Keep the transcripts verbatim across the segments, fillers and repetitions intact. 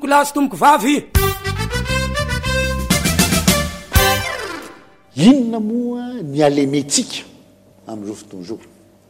lahy sy tomboko vavy. Inona moa ny alementsika amin'izao fotoana izao?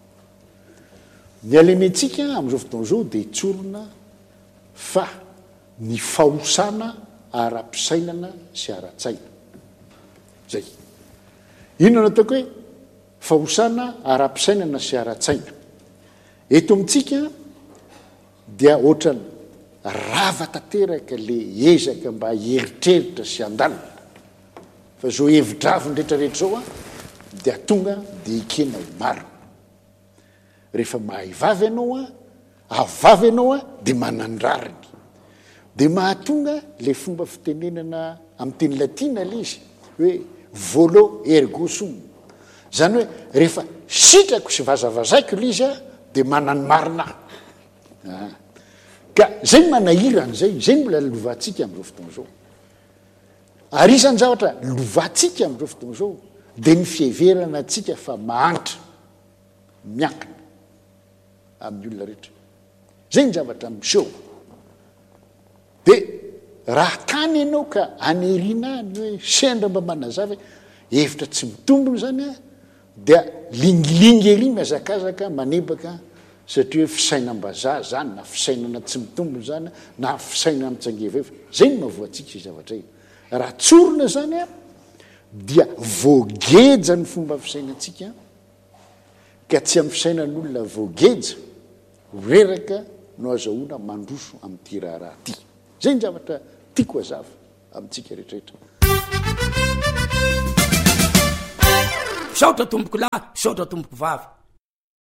Ny alementsika amin'izao fotoana izao dia tsorona fa ny fahosana ara-pisainana sy ara-tsaina. Zay. Inona no ataoko hoe fahosana ara-pisainana sy ara-tsaina? Eto amintsika dia ohatrany rava tanteraka le ezaka mba hieritreritra sy andalina. Fa zao hevitravy rehetrarehetra zao a dia tonga dia ikena ho marina. Rehefa mahay vavy ianao a, avavy ianao a, dia manandrariny. Dia mahatonga le fomba fitenenana amin'ny teny latina le izy hoe volo ergo sum. Zany hoe rehefa sitrako sy vazavazaiko le izy a dia manany marina. Ah. Ka zay manahirany zay, zay mbola lovantsika amin'izao fotoana izao. Ary isany zavatra lovantsika amin'izao fotoana izao dia ny fiheverana antsika fa mahantra, miankina amin'ny olona rehetra. Zay ny zavatra miseho. Dia raha tany ianao ka aneriana ny hoe sendra mba manazava hevitra tsy mitombony zany a, dia lingilingy ery mihazakazaka manebaka satria hoe fisainam-bazaha zany na fisainana tsy mitombony zany na fisainana mitsangeveva. Zay no mahavoantsika sy zavatra iny. Raha tsorona zany a dia voageja ny fomba fisainantsika ka tsy amin'ny fisainan'olona voageja reraka no azahoana mandroso amin'ity raharaha ty. Zay ny zavatra tiako hazava amintsika rehetrarehetra. Misaotra tomboko lahy, misaotra tomboko vavy.